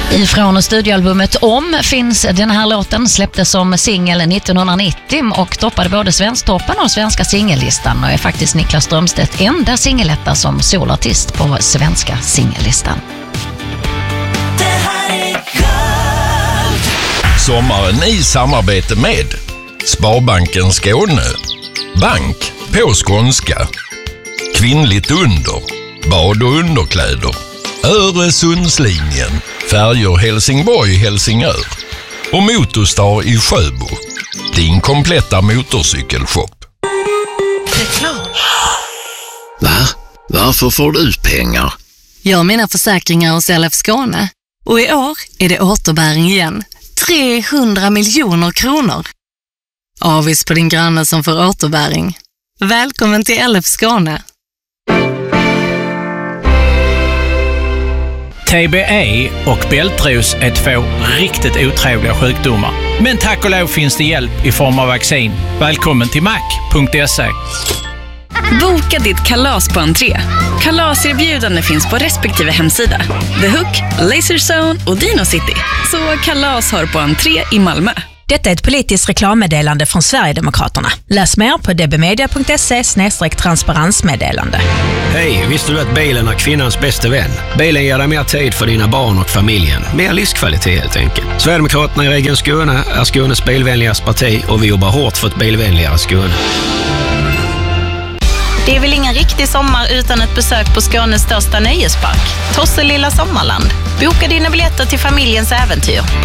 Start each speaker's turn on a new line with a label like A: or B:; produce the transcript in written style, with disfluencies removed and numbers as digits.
A: Ifrån studioalbumet Om finns den här låten, släpptes som singel 1990 och toppade både Svensktoppen och svenska singellistan och är faktiskt Niklas Strömstedt enda singeletta som solartist på svenska singellistan.
B: Sommaren i samarbete med Sparbanken Skåne, bank på skånska, kvinnligt under, bad och underkläder, Öresundslinjen, färjor Helsingborg-Helsingör och Motorstar i Sjöbo, din kompletta motorcykelshop.
C: Va? Varför får du ut pengar?
D: Jag har mina försäkringar hos LF Skåne och i år är det återbäring igen. 300 miljoner kronor. Avis på din granne som får återbäring. Välkommen till LF Skåne.
E: TBE och bältros är två riktigt otrevliga sjukdomar. Men tack och lov finns det hjälp i form av vaccin. Välkommen till mac.se.
F: Boka ditt kalas på entré. Kalaserbjudande finns på respektive hemsida. The Hook, Laserzone och Dino City. Så kalas har på entré i Malmö.
G: Detta är ett politiskt reklammeddelande från Sverigedemokraterna. Läs mer på dbmedia.se/transparensmeddelande.
H: Hej, visste du att bilen är kvinnans bästa vän? Bilen ger dig mer tid för dina barn och familjen. Mer livskvalitet helt enkelt. Sverigedemokraterna i Region Skåne är Skånes bilvänligaste parti och vi jobbar hårt för ett bilvänligare Skåne.
I: Det är väl ingen riktig sommar utan ett besök på Skånes största nöjespark, Tosselilla Sommarland. Boka dina biljetter till familjens äventyr på